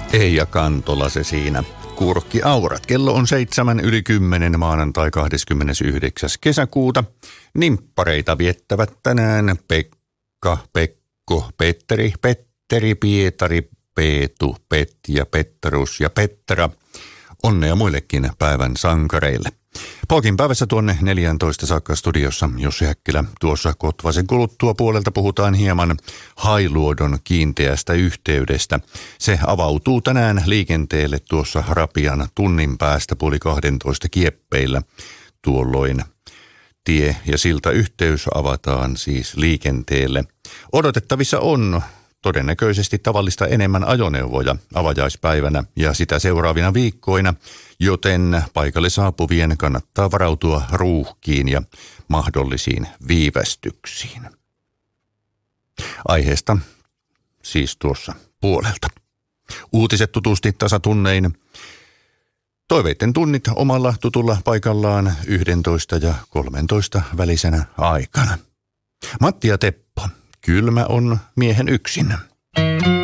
Eija Kantola se siinä. Kurkkiaurat. Kello on 7:10 maanantai 29. kesäkuuta. Nimppareita viettävät tänään Pekka, Pekko, Petteri, Pietari, Peetu, Petja, Pettarus ja Pettera. Onnea muillekin päivän sankareille. Pokin päivässä tuonne 14 saakka studiossa Jussi Häkkilä. Tuossa Kotvasen kuluttua puolelta puhutaan hieman Hailuodon kiinteästä yhteydestä. Se avautuu tänään liikenteelle tuossa rapian tunnin päästä 11:30 kieppeillä. Tuolloin tie- ja siltayhteys avataan siis liikenteelle. Odotettavissa on todennäköisesti tavallista enemmän ajoneuvoja avajaispäivänä ja sitä seuraavina viikkoina, joten paikalle saapuvien kannattaa varautua ruuhkiin ja mahdollisiin viivästyksiin. Aiheesta siis tuossa puolelta. Uutiset tutusti tasatunnein. Toiveitten tunnit omalla tutulla paikallaan 11 ja 13 välisenä aikana. Matti ja Teppo. Kylmä on miehen yksin.